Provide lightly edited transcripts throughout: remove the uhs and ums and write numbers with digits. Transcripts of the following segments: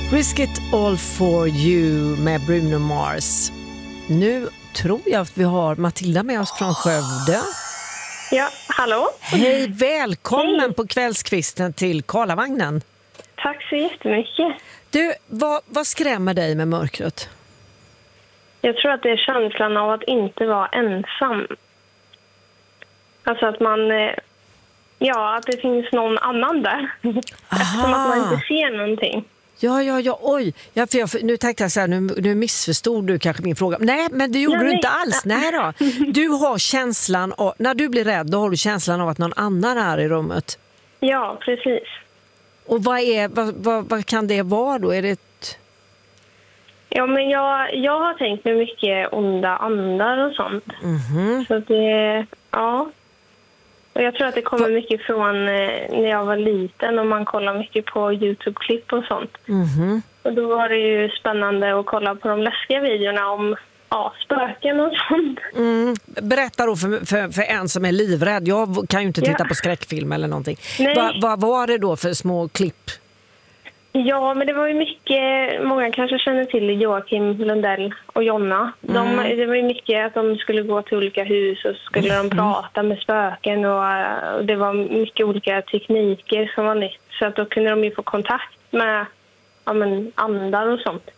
Risk it all for you med Bruno Mars. Nu tror jag att vi har Matilda med oss från Skövde. Ja, hallå. Hej, välkommen på kvällskvisten till Karlavagnen. Tack så jättemycket. Du, vad skrämmer dig med mörkret? Jag tror att det är känslan av att inte vara ensam. Alltså att man... Ja, att det finns någon annan där. Eftersom att man inte ser någonting. Ja, oj. Nu tänkte jag så här, nu missförstod du kanske min fråga. Nej, men det gjorde du inte alls. Nej då. Du har känslan av, när du blir rädd, då har du känslan av att någon annan är i rummet. Ja, precis. Och vad kan det vara då? Är det Ja, men jag har tänkt med mycket onda andar och sånt. Mhm. Så det, ja. Och jag tror att det kommer mycket från när jag var liten och man kollar mycket på YouTube-klipp och sånt. Mhm. Och då var det ju spännande att kolla på de läskiga videorna om spöken och sånt. Berätta då för en som är livrädd. Jag kan ju inte titta på skräckfilm eller någonting. Nej. Vad var det då för små klipp? Ja, men det var ju mycket, många kanske känner till Joakim Lundell och Jonna. Det var ju mycket att de skulle gå till olika hus och skulle de prata med spöken och det var mycket olika tekniker som var nytt. Så att då kunde de ju få kontakt med andar och sånt.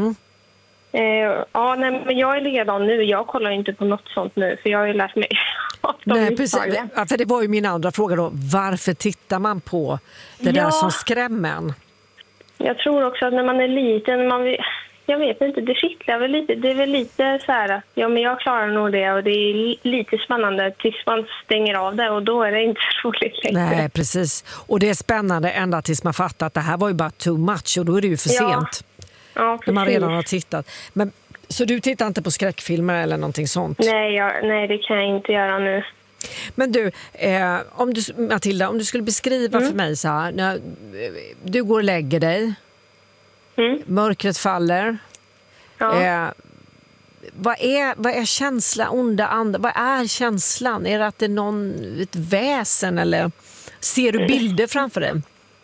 Men jag är likadan nu. Jag kollar inte på något sånt nu för jag har ju lärt mig att Nej, precis. Ja, för det var ju min andra fråga då. Varför tittar man på det där som skrämmer en? Jag tror också att när man är liten, jag vet inte, det kittlar väl lite. Det är väl lite så här att men jag klarar nog det och det är lite spännande tills man stänger av det och då är det inte så roligt längre. Nej, precis. Och det är spännande ända tills man fattar att det här var ju bara too much och då är det ju för sent. Ja, precis. När man redan har tittat. Så du tittar inte på skräckfilmer eller någonting sånt? Nej, det kan jag inte göra nu. Men du, Matilda, om du skulle beskriva för mig så här, när du går och lägger dig, mörkret faller, vad är känslan, onda andar, vad är känslan? Är det att det är ett väsen eller ser du bilder framför dig?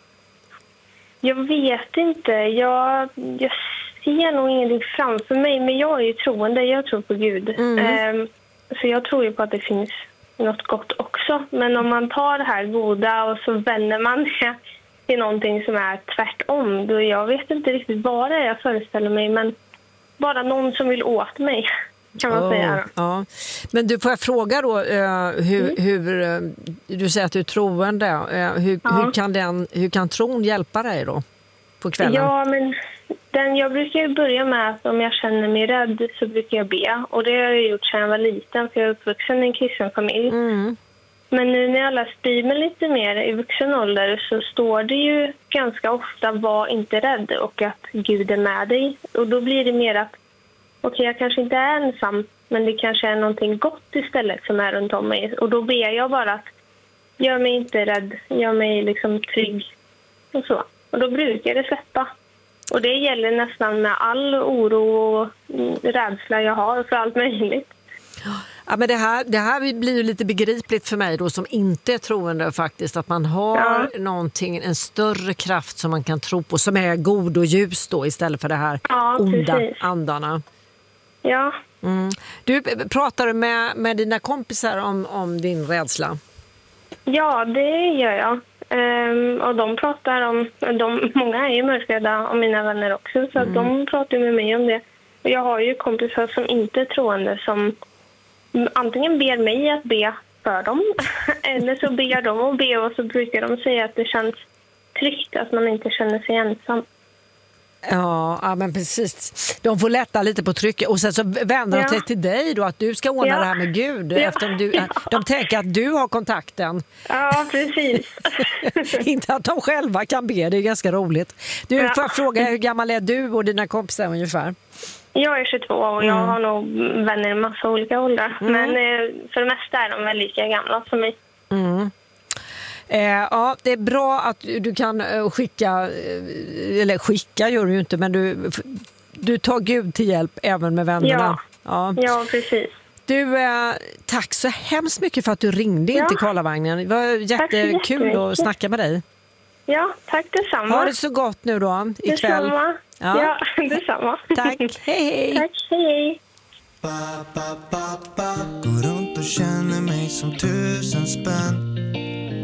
Jag vet inte, jag ser nog ingenting framför mig, men jag är ju troende, jag tror på Gud. Så jag tror ju på att det finns något gott också. Men om man tar det här goda och så vänder man det till någonting som är tvärtom, då jag vet inte riktigt vad det är jag föreställer mig, men bara någon som vill åt mig, kan man säga. Ja. Men du, får jag fråga då, hur du säger att du är troende, hur kan tron hjälpa dig då på kvällen? Ja, men jag brukar börja med att om jag känner mig rädd så brukar jag be. Och det har jag gjort sedan jag var liten för jag är uppvuxen i en kristen familj. Men nu när jag har läst Bibeln lite mer i vuxen ålder så står det ju ganska ofta var inte rädd och att Gud är med dig. Och då blir det mer att jag kanske inte är ensam men det kanske är någonting gott istället som är runt om mig. Och då ber jag bara att gör mig inte rädd, gör mig liksom trygg och så. Och då brukar det släppa. Och det gäller nästan med all oro och rädsla jag har för allt möjligt. Ja, men det här blir ju lite begripligt för mig då som inte är troende faktiskt. Att man har en större kraft som man kan tro på som är god och ljus då istället för det här onda andarna. Ja. Du, pratar du med dina kompisar om din rädsla? Ja, det gör jag. Och de pratar många är ju mörkrädda och mina vänner också så att de pratar med mig om det. Och jag har ju kompisar som inte är troende som antingen ber mig att be för dem eller så ber de och be och så brukar de säga att det känns tryggt att man inte känner sig ensam. Ja, men precis. De får lätta lite på trycket och sen så vänder de sig till dig då att du ska ordna det här med Gud eftersom de tänker att du har kontakten. Ja, precis. Inte att de själva kan be, det är ganska roligt. Du, får jag fråga, hur gammal är du och dina kompisar ungefär? Jag är 22 och jag har nog vänner i massa olika åldrar. Men för det mesta är de väl lika gamla som mig. Ja, det är bra att du kan skicka gör du ju inte, men du tar Gud till hjälp även med vännerna. Ja, precis. Du, tack så hemskt mycket för att du ringde in till Karlavagnen. Det var jättekul att snacka med dig. Ja, tack detsamma. Ha det så gott nu då ikväll. Detsamma. Ja, detsamma. Tack, hej. Tack, hej. Går runt och känner mig som 1000 spänn.